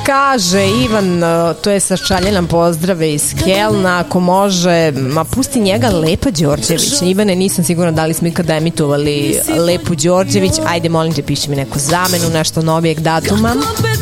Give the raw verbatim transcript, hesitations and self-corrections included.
Kaže Ivan, to je sašalje nam pozdrave iz Kelna, ako može, ma pusti njega Lepa Đorđević. Ivane, nisam sigurna da li smo ikada emitovali Lepu Đorđević. Ajde, molim te, piši mi neku zamenu, nešto novijeg datuma.